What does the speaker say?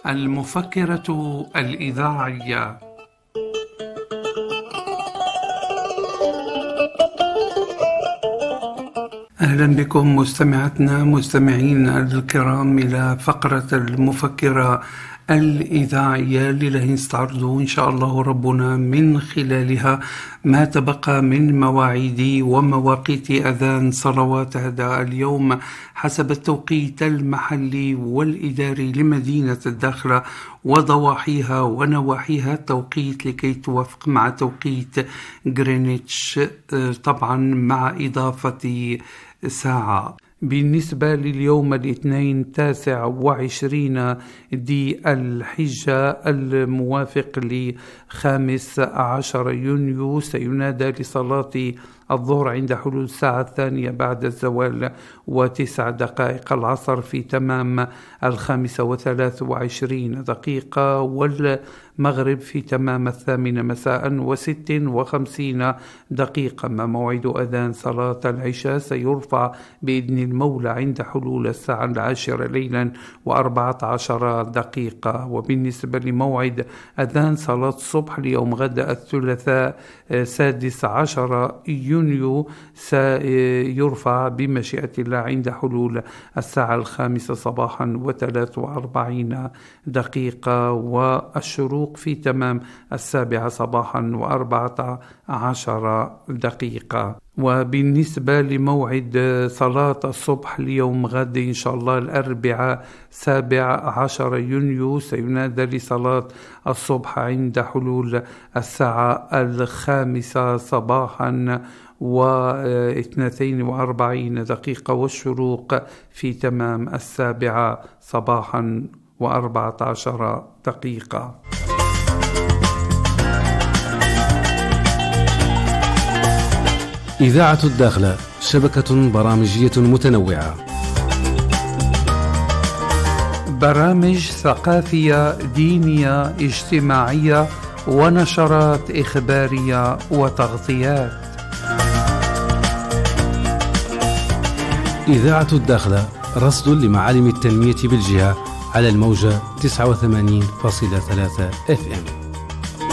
المفكرة الإذاعية. أهلا بكم مستمعينا الكرام إلى فقرة المفكرة الإذاعية اللي نستعرض إن شاء الله ربنا من خلالها ما تبقى من مواعيد ومواقيت أذان صلوات هذا اليوم حسب التوقيت المحلي والإداري لمدينة الداخلة وضواحيها ونواحيها التوقيت لكي توافق مع توقيت غرينتش، طبعا مع إضافة ساعة. بالنسبة لليوم الاثنين 29 دي الحجة الموافق ل15 يونيو سينادى لصلاة الظهر عند حلول الساعة 2 بعد الزوال و9 دقائق العصر في تمام 5:23 والمغرب في تمام 8 مساء و56 دقيقة. ما موعد أذان صلاة العشاء سيرفع بإذن المولى عند حلول الساعة 10 ليلا و14 دقيقة. وبالنسبة لموعد أذان صلاة الصبح ليوم غد الثلاثاء 16 يونيو سيرفع بمشيئة الله عند حلول الساعة 5 صباحا و43 دقيقة، والشروق في تمام 7 صباحا و14 دقيقة. وبالنسبة لموعد صلاة الصبح ليوم غد إن شاء الله الأربعاء 17 يونيو سينادى لصلاة الصبح عند حلول الساعة 5 صباحا و42 دقيقة، والشروق في تمام 7 صباحا و14 دقيقة. إذاعة الداخلة شبكة برامجية متنوعة، برامج ثقافية دينية اجتماعية ونشرات إخبارية وتغطيات. إذاعة الداخلة رصد لمعالم التنمية بالجهة على الموجة 89.3 FM.